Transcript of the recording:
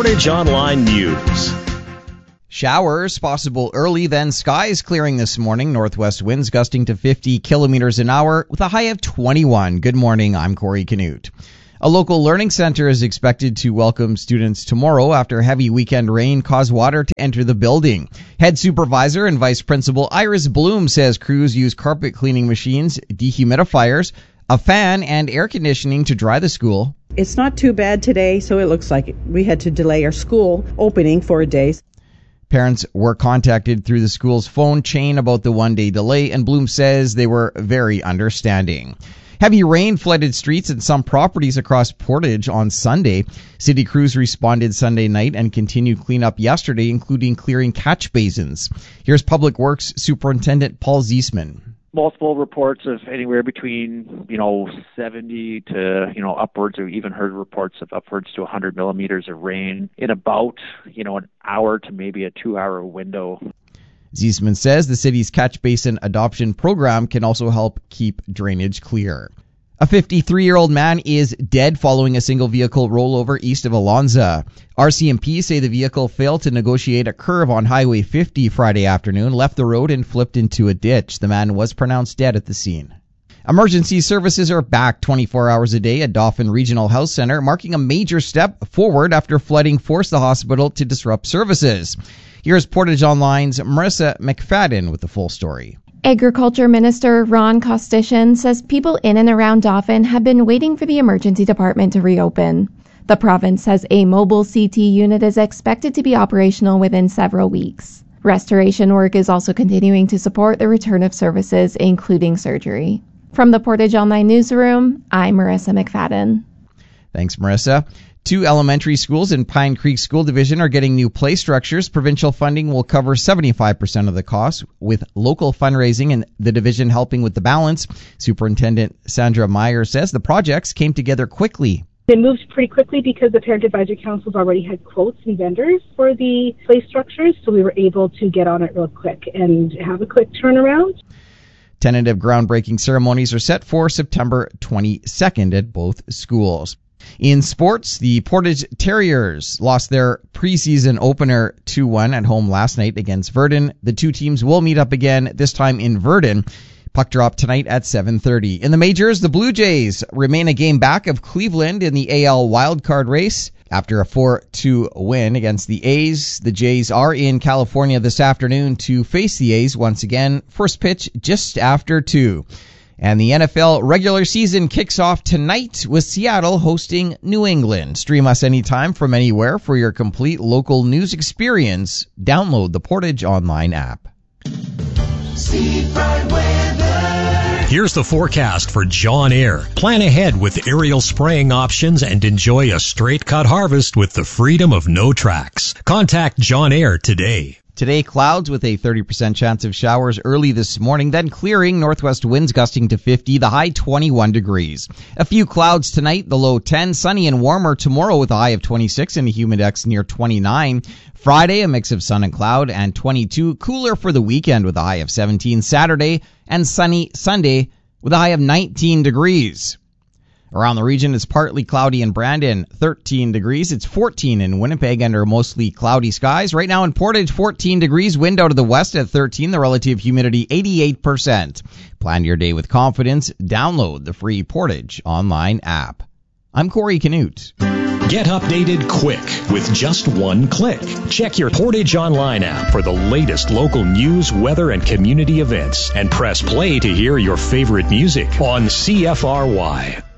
Portage Online News. Showers possible early, then skies clearing this morning. Northwest winds gusting to 50 kilometers an hour with a high of 21. Good morning, I'm Corey Canute. A local learning center is expected to welcome students tomorrow after heavy weekend rain caused water to enter the building. Head supervisor and vice principal Iris Bloom says crews use carpet cleaning machines, dehumidifiers, a fan, and air conditioning to dry the school. It's not too bad today, so it looks like we had to delay our school opening for a day. Parents were contacted through the school's phone chain about the one-day delay, and Bloom says they were very understanding. Heavy rain flooded streets and some properties across Portage on Sunday. City crews responded Sunday night and continued cleanup yesterday, including clearing catch basins. Here's Public Works Superintendent Paul Ziesman. Multiple reports of anywhere between, 70 to, upwards, or even heard reports of upwards to 100 millimeters of rain in about, an hour to maybe a 2-hour window. Ziesman says the city's catch basin adoption program can also help keep drainage clear. A 53-year-old man is dead following a single vehicle rollover east of Alonza. RCMP say the vehicle failed to negotiate a curve on Highway 50 Friday afternoon, left the road and flipped into a ditch. The man was pronounced dead at the scene. Emergency services are back 24 hours a day at Dauphin Regional Health Center, marking a major step forward after flooding forced the hospital to disrupt services. Here's Portage Online's Marissa McFadden with the full story. Agriculture Minister Ron Kostyshin says people in and around Dauphin have been waiting for the emergency department to reopen. The province says a mobile CT unit is expected to be operational within several weeks. Restoration work is also continuing to support the return of services, including surgery. From the Portage Online Newsroom, I'm Marissa McFadden. Thanks, Marissa. 2 elementary schools in Pine Creek School Division are getting new play structures. Provincial funding will cover 75% of the cost, with local fundraising and the division helping with the balance. Superintendent Sandra Meyer says the projects came together quickly. They moved pretty quickly because the Parent Advisory Councils already had quotes and vendors for the play structures, so we were able to get on it real quick and have a quick turnaround. Tentative groundbreaking ceremonies are set for September 22nd at both schools. In sports, the Portage Terriers lost their preseason opener 2-1 at home last night against Verdun. The two teams will meet up again, this time in Verdun. Puck drop tonight at 7:30. In the majors, the Blue Jays remain a game back of Cleveland in the AL wildcard race. After a 4-2 win against the A's, the Jays are in California this afternoon to face the A's once again. First pitch just after 2. And the NFL regular season kicks off tonight with Seattle hosting New England. Stream us anytime from anywhere for your complete local news experience. Download the Portage Online app. Here's the forecast for John Eyre. Plan ahead with aerial spraying options and enjoy a straight cut harvest with the freedom of no tracks. Contact John Eyre today. Today, clouds with a 30% chance of showers early this morning, then clearing, northwest winds gusting to 50, the high 21 degrees. A few clouds tonight, the low 10, sunny and warmer tomorrow with a high of 26 and a humidex near 29. Friday, a mix of sun and cloud and 22, cooler for the weekend with a high of 17. Saturday and sunny Sunday with a high of 19 degrees. Around the region, it's partly cloudy in Brandon, 13 degrees. It's 14 in Winnipeg under mostly cloudy skies. Right now in Portage, 14 degrees, wind out of the west at 13, the relative humidity 88%. Plan your day with confidence. Download the free Portage Online app. I'm Corey Canute. Get updated quick with just one click. Check your Portage Online app for the latest local news, weather, and community events. And press play to hear your favorite music on CFRY.